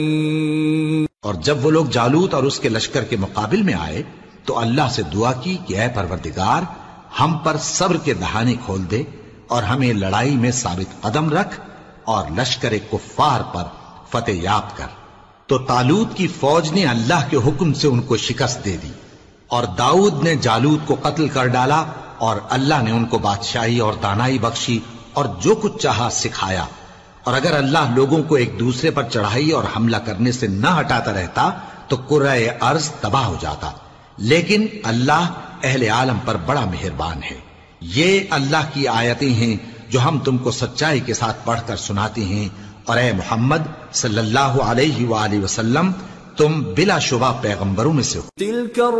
और जब वो लोग जालूत और उसके लश्कर के मुकाबिल में आए तो अल्लाह से दुआ की कि ऐ परवरदिगार, हम पर सब्र के दहाने खोल दे और हमें लड़ाई में साबित कदम रख और लश्कर कुफ्फार पर फतेह याब कर। तो तालूत की फौज ने अल्लाह के हुक्म से उनको शिकस्त दे दी और दाऊद ने जालूत को कत्ल कर डाला और अल्लाह ने उनको बादशाही और दानाई बख्शी और जो कुछ चाहा सिखाया। और अगर अल्लाह लोगों को एक दूसरे पर चढ़ाई और हमला करने से न हटाता रहता तो कुर्रे अर्ज तबाह हो जाता, लेकिन अल्लाह अहले आलम पर बड़ा मेहरबान है। ये अल्लाह की आयतें हैं जो हम तुमको सच्चाई के साथ पढ़कर सुनाते हैं। और ए मोहम्मद सल्लल्लाहु अलैहि वसल्लम, तुम बिला शुबा पैगंबरों में से हो।